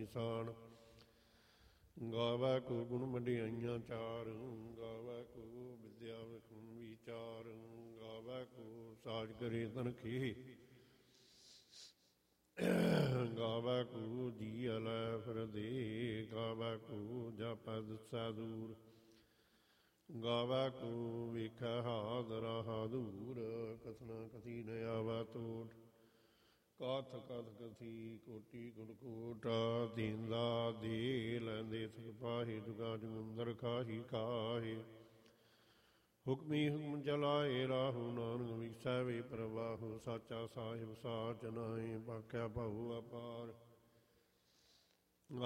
ਨਿਸ਼ਾਨ। ਗਾਵੈ ਕੋ ਗੁਣ ਵਡਿਆਈਆਂ ਚਾਰ, ਗਾਵੈ ਕੋ ਵਿਦਿਆ ਵਿਖੂਨ ਵਿਚਾਰ। ਗਾਵੈ ਕੋ ਸਾਜ ਕਰੇ ਤਨਖੇ, ਗਾਵੈ ਕੋ ਜੀ ਅਲੈ ਫਿਰ ਦੇ। ਗਾਵੈ ਕੋ ਜਪੈ ਦਿਸੈ ਦੂਰ, ਗਾਵੈ ਕੋ ਵੇਖੈ ਹਾਦਰਾ ਦੂਰ। ਕਥਨਾ ਕਥੀ ਨ ਆਵੈ ਤੋਟ, ਕਥ ਕਥ ਕਥੀ ਕੋਟੀ ਗੁਣ ਕੋਟ। ਦੀਂਦਾ ਦੇ ਲੈਂਦੇ ਸੁਖ ਪਾਹੇ, ਜੁਗਾ ਜੁਗੰਦਰ ਖਾਹੀ ਕਾਹੇ। ਹੁਕਮੀ ਹੁਕਮ ਚਲਾਏ ਰਾਹੂ, ਨਾਨਕ ਵਿਸੈ ਵੇ ਪ੍ਰਵਾਹੂ। ਸਾਚਾ ਸਾਹਿਬ ਸਾਚ ਨਾਏ, ਬਾਕਿਆ ਭਾਊ ਅਪਾਰ।